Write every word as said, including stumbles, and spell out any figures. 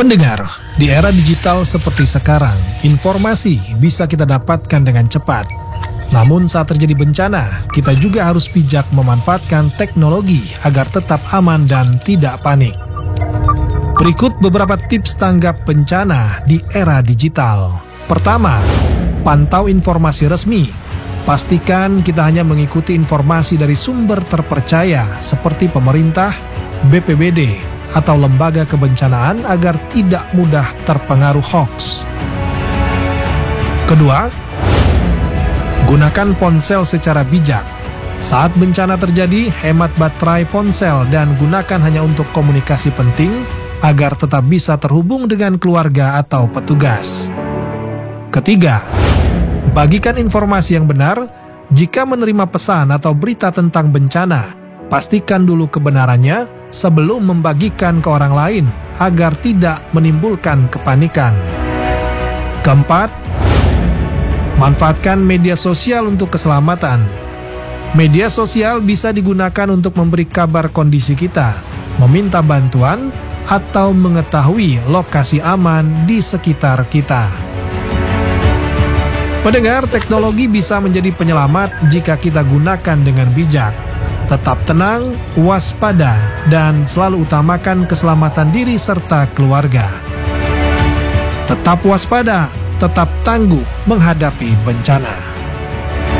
Pendengar, di era digital seperti sekarang, informasi bisa kita dapatkan dengan cepat. Namun saat terjadi bencana, kita juga harus bijak memanfaatkan teknologi agar tetap aman dan tidak panik. Berikut beberapa tips tanggap bencana di era digital. Pertama, pantau informasi resmi. Pastikan kita hanya mengikuti informasi dari sumber terpercaya seperti pemerintah, B P B D, atau lembaga kebencanaan agar tidak mudah terpengaruh hoaks. Kedua, gunakan ponsel secara bijak. Saat bencana terjadi, hemat baterai ponsel dan gunakan hanya untuk komunikasi penting agar tetap bisa terhubung dengan keluarga atau petugas. Ketiga, bagikan informasi yang benar. Jika menerima pesan atau berita tentang bencana, pastikan dulu kebenarannya sebelum membagikan ke orang lain agar tidak menimbulkan kepanikan. Keempat, manfaatkan media sosial untuk keselamatan. Media sosial bisa digunakan untuk memberi kabar kondisi kita, meminta bantuan, atau mengetahui lokasi aman di sekitar kita. Pendengar, teknologi bisa menjadi penyelamat jika kita gunakan dengan bijak. Tetap tenang, waspada, dan selalu utamakan keselamatan diri serta keluarga. Tetap waspada, tetap tangguh menghadapi bencana.